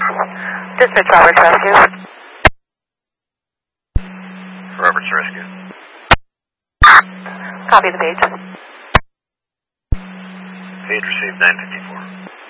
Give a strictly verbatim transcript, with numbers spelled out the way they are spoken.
Dispatch Roberts Rescue. Roberts Rescue. Copy the page. Page received nine fifty-four.